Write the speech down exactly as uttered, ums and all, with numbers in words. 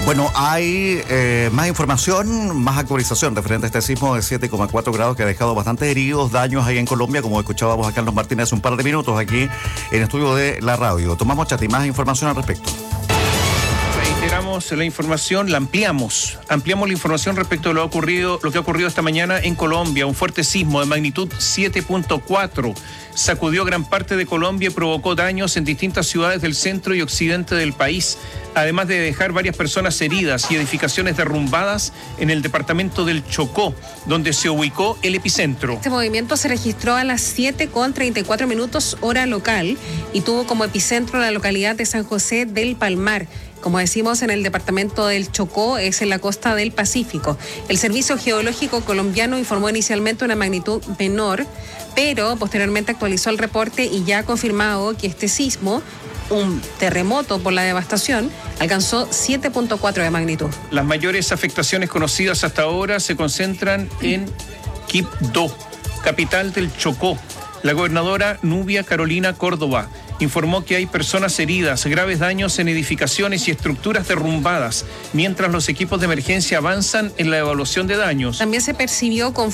Bueno, hay eh, más información, más actualización referente a este sismo de siete coma cuatro grados que ha dejado bastantes heridos, daños ahí en Colombia, como escuchábamos a Carlos Martínez hace un par de minutos aquí en el estudio de la radio. Tomamos chat y más información al respecto. Reiteramos la información, la ampliamos. Ampliamos la información respecto a lo ocurrido, lo que ha ocurrido esta mañana en Colombia. Un fuerte sismo de magnitud siete punto cuatro sacudió gran parte de Colombia y provocó daños en distintas ciudades del centro y occidente del país, además de dejar varias personas heridas y edificaciones derrumbadas en el departamento del Chocó, donde se ubicó el epicentro. Este movimiento se registró a las siete con treinta y cuatro minutos hora local y tuvo como epicentro la localidad de San José del Palmar. Como decimos, en el departamento del Chocó, es en la costa del Pacífico. El Servicio Geológico Colombiano informó inicialmente una magnitud menor, pero posteriormente actualizó el reporte y ya ha confirmado que este sismo, un terremoto por la devastación, alcanzó siete punto cuatro de magnitud. Las mayores afectaciones conocidas hasta ahora se concentran en Quibdó, capital del Chocó. La gobernadora Nubia Carolina Córdoba informó que hay personas heridas, graves daños en edificaciones y estructuras derrumbadas, mientras los equipos de emergencia avanzan en la evaluación de daños. También se percibió con